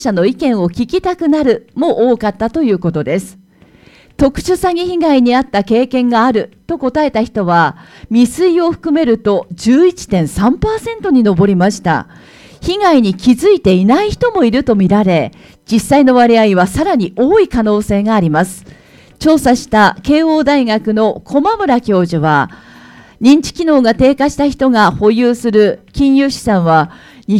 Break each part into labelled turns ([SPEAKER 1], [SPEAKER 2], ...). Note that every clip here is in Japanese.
[SPEAKER 1] 者の意見を聞きたくなるも多かったということです。特殊詐欺被害に遭った経験があると答えた人は、未遂を含めると 11.3% に上りました。被害に気づいていない人もいるとみられ、実際の割合はさらに多い可能性があります。調査した慶応大学の駒村教授は、認知機能が低下した人が保有する金融資産は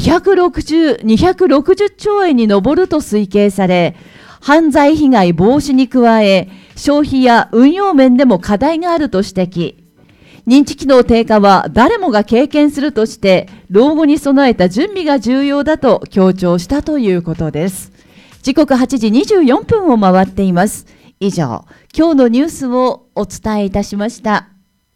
[SPEAKER 1] 260兆円に上ると推計され、犯罪被害防止に加え、消費や運用面でも課題があると指摘。認知機能低下は誰もが経験するとして、老後に備えた準備が重要だと強調したということです。時刻8時24分を回っています。以上、今日のニュースをお伝えいたしました。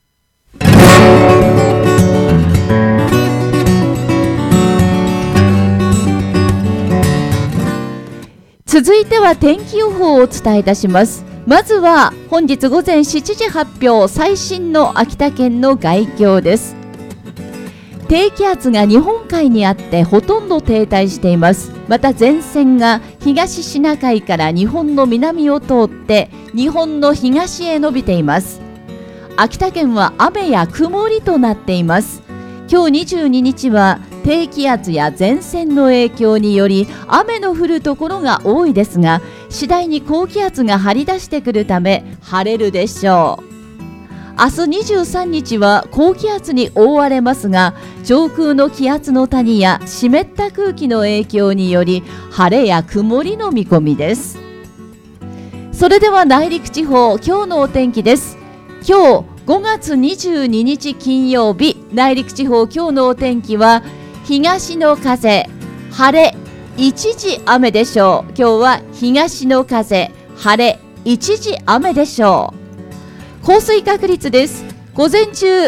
[SPEAKER 1] 続いては天気予報をお伝えいたします。まずは本日午前7時発表、最新の秋田県の概況です。低気圧が日本海にあってほとんど停滞しています。また前線が東シナ海から日本の南を通って日本の東へ伸びています。秋田県は雨や曇りとなっています。今日22日は低気圧や前線の影響により雨の降るところが多いですが、次第に高気圧が張り出してくるため晴れるでしょう。明日23日は高気圧に覆われますが、上空の気圧の谷や湿った空気の影響により晴れや曇りの見込みです。それでは内陸地方、今日のお天気です。今日5月22日金曜日、内陸地方今日のお天気は東の風、晴れ、一時雨でしょう。今日は東の風、晴れ、一時雨でしょう。降水確率です。午前中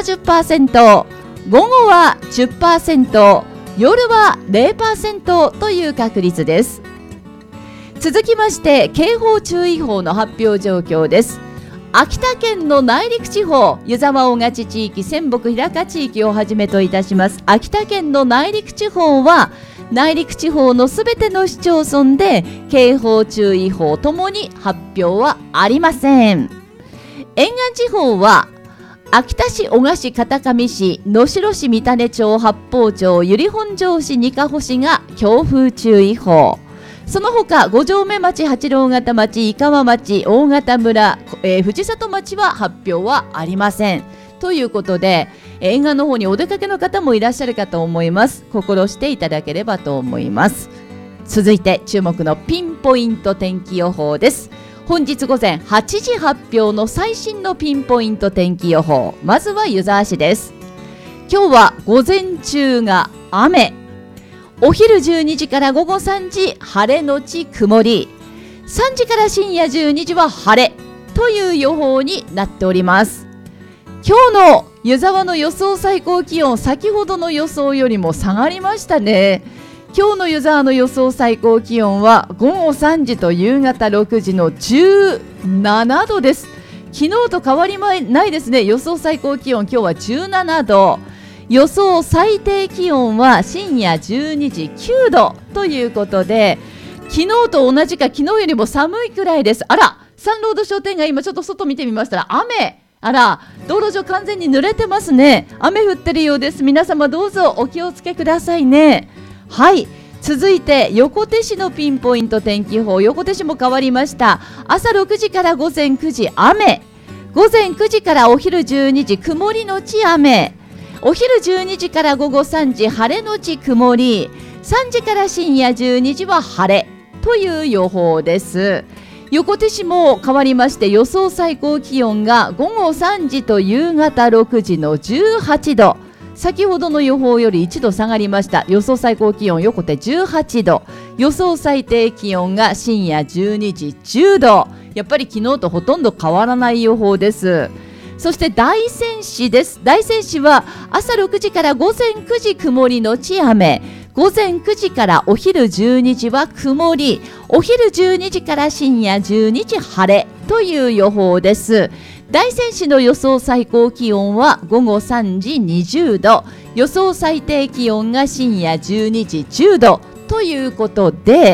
[SPEAKER 1] 70%、午後は 10%、夜は 0% という確率です。続きまして警報注意報の発表状況です。秋田県の内陸地方、湯沢大勝地域、仙北平鹿地域をはじめといたします秋田県の内陸地方は、内陸地方のすべての市町村で警報注意報ともに発表はありません。沿岸地方は秋田市、男鹿市、片上市、能代市、三種町、八峰町、由利本荘市、にかほ市が強風注意報。その他五城目町、八郎潟町、井川町、大潟村、藤里町は発表はありません。ということで、沿岸の方にお出かけの方もいらっしゃるかと思います。心していただければと思います。続いて注目のピンポイント天気予報です。本日午前8時発表の最新のピンポイント天気予報。まずは湯沢市です。今日は午前中が雨、お昼12時から午後3時晴れのち曇り、3時から深夜12時は晴れという予報になっております。今日の湯沢の予想最高気温、先ほどの予想よりも下がりましたね。今日の湯沢の予想最高気温は午後3時と夕方6時の17度です。昨日と変わりないですね。予想最高気温、今日は17度。予想最低気温は深夜12時9度ということで、昨日と同じか昨日よりも寒いくらいです。あら、サンロード商店街、今ちょっと外見てみましたら雨、あら、道路上完全に濡れてますね。雨降ってるようです。皆様どうぞお気をつけくださいね。はい、続いて横手市のピンポイント天気予報。横手市も変わりました。朝6時から午前9時雨、午前9時からお昼12時曇りのち雨、お昼12時から午後3時晴れのち曇り、3時から深夜12時は晴れという予報です。横手市も変わりまして、予想最高気温が午後3時と夕方6時の18度、先ほどの予報より1度下がりました。予想最高気温横手18度、予想最低気温が深夜12時10度。やっぱり昨日とほとんど変わらない予報です。そして大仙市です。大仙市は朝6時から午前9時曇りのち雨、午前9時からお昼12時は曇り、お昼12時から深夜12時晴れという予報です。大仙市の予想最高気温は午後3時20度、予想最低気温が深夜12時10度とということで